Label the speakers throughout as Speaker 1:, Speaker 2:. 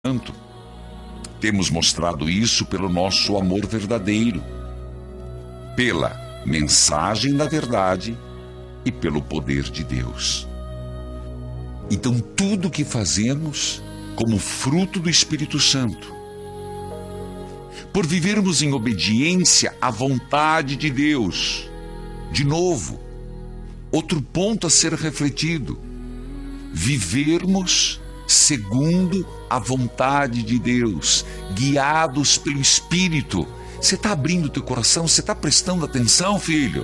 Speaker 1: Santo. Temos mostrado isso pelo nosso amor verdadeiro, pela mensagem da verdade e pelo poder de Deus. Então, tudo que fazemos como fruto do Espírito Santo, por vivermos em obediência à vontade de Deus. De novo, outro ponto a ser refletido: vivermos segundo a vontade de Deus, guiados pelo Espírito. Você está abrindo o teu coração? Você está prestando atenção, filho?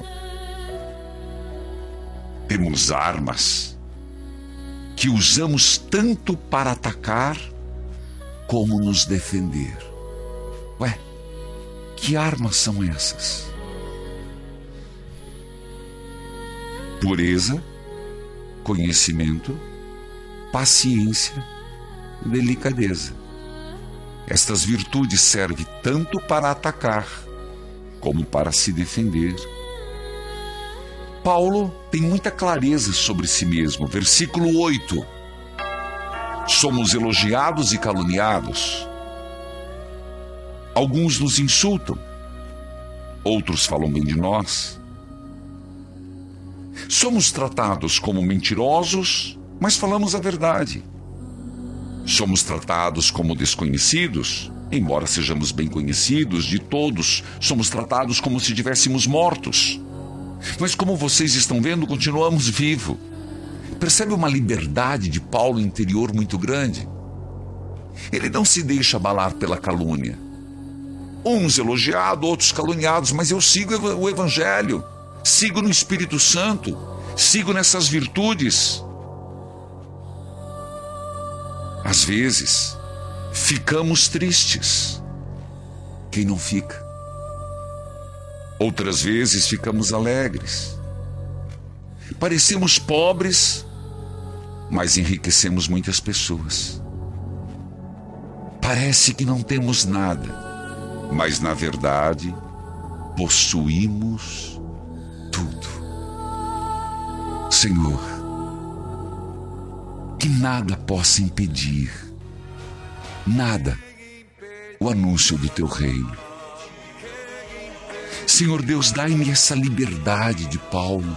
Speaker 1: Temos armas que usamos tanto para atacar como nos defender. Ué, que armas são essas? Pureza, conhecimento, paciência e delicadeza. Estas virtudes servem tanto para atacar como para se defender. Paulo tem muita clareza sobre si mesmo. Versículo 8. Somos elogiados e caluniados. Alguns nos insultam, outros falam bem de nós. Somos tratados como mentirosos, mas falamos a verdade. Somos tratados como desconhecidos, embora sejamos bem conhecidos de todos. Somos tratados como se estivéssemos mortos. Mas como vocês estão vendo, continuamos vivos. Percebe uma liberdade de Paulo interior muito grande? Ele não se deixa abalar pela calúnia. Uns elogiados, outros caluniados, mas eu sigo o Evangelho, sigo no Espírito Santo, sigo nessas virtudes. Às vezes, ficamos tristes. Quem não fica? Outras vezes, ficamos alegres. Parecemos pobres, mas enriquecemos muitas pessoas. Parece que não temos nada, mas na verdade, possuímos tudo. Senhor, que nada possa impedir, nada, o anúncio do teu reino. Senhor Deus, dai-me essa liberdade de Paulo.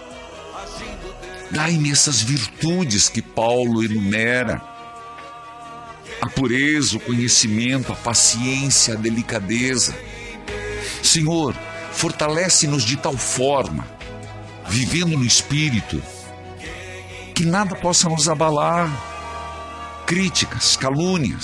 Speaker 1: Dai-me essas virtudes que Paulo enumera: a pureza, o conhecimento, a paciência, a delicadeza. Senhor, fortalece-nos de tal forma, vivendo no Espírito, que nada possa nos abalar. Críticas, calúnias,